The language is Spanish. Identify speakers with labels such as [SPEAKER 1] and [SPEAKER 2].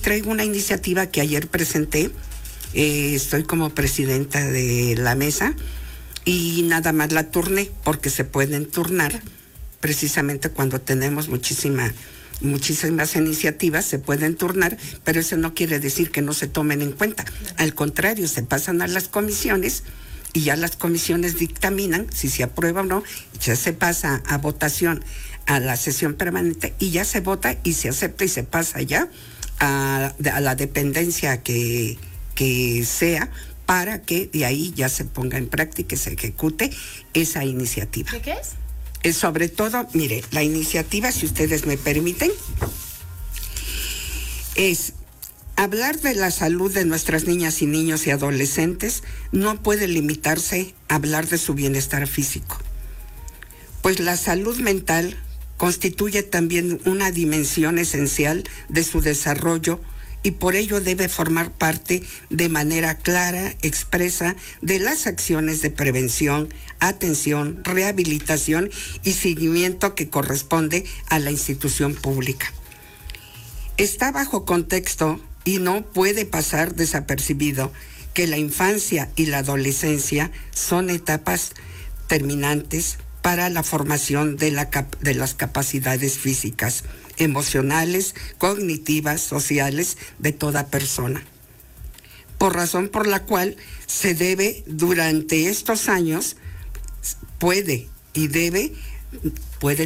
[SPEAKER 1] traigo una iniciativa que ayer presenté. Estoy como presidenta de la mesa y nada más la turné porque se pueden turnar precisamente cuando tenemos muchísimas iniciativas, se pueden turnar, pero eso no quiere decir que no se tomen en cuenta. Al contrario, se pasan a las comisiones y ya las comisiones dictaminan si se aprueba o no, ya se pasa a votación a la sesión permanente y ya se vota y se acepta y se pasa ya a la dependencia que sea, para que de ahí ya se ponga en práctica y se ejecute esa iniciativa.
[SPEAKER 2] ¿De qué es?
[SPEAKER 1] Sobre todo, mire, la iniciativa, si ustedes me permiten, es hablar de la salud de nuestras niñas y niños y adolescentes. No puede limitarse a hablar de su bienestar físico, pues la salud mental constituye también una dimensión esencial de su desarrollo y por ello debe formar parte de manera clara, expresa, de las acciones de prevención, atención, rehabilitación y seguimiento que corresponde a la institución pública. Está bajo contexto y no puede pasar desapercibido que la infancia y la adolescencia son etapas terminantes para la formación de las capacidades físicas, emocionales, cognitivas, sociales de toda persona. Por razón por la cual se debe, durante estos años, puede